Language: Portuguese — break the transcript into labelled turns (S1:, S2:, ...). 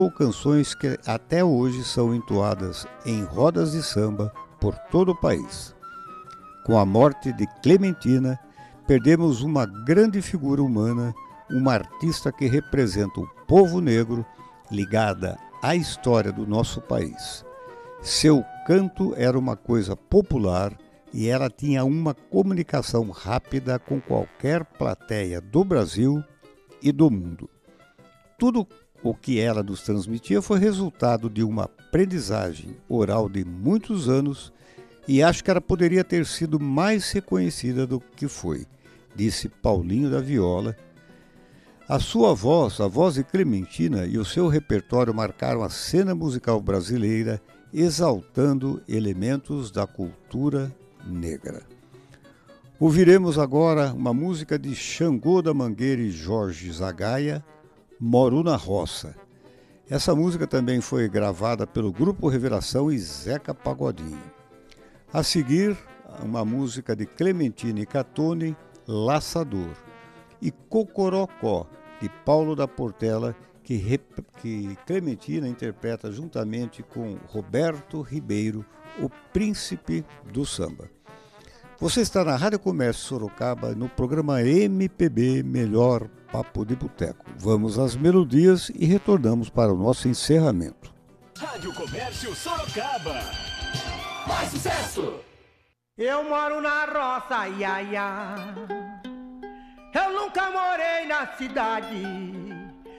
S1: ou canções que até hoje são entoadas em rodas de samba por todo o país. Com a morte de Clementina, perdemos uma grande figura humana, uma artista que representa o povo negro, ligada à história do nosso país. Seu canto era uma coisa popular e ela tinha uma comunicação rápida com qualquer plateia do Brasil e do mundo. Tudo o que ela nos transmitia foi resultado de uma aprendizagem oral de muitos anos e acho que ela poderia ter sido mais reconhecida do que foi, disse Paulinho da Viola. A sua voz, a voz de Clementina e o seu repertório marcaram a cena musical brasileira, exaltando elementos da cultura negra. Ouviremos agora uma música de Xangô da Mangueira e Jorge Zagaia, Moro na Roça. Essa música também foi gravada pelo Grupo Revelação e Zeca Pagodinho. A seguir, uma música de Clementina e Catone, Laçador, e Cocorocó, de Paulo da Portela, que Clementina interpreta juntamente com Roberto Ribeiro, o príncipe do samba. Você está na Rádio Comércio Sorocaba, no programa MPB Melhor Papo de Boteco. Vamos às melodias e retornamos para o nosso encerramento.
S2: Rádio Comércio Sorocaba. Mais sucesso!
S3: Eu moro na roça, ia, ia. Eu nunca morei na cidade.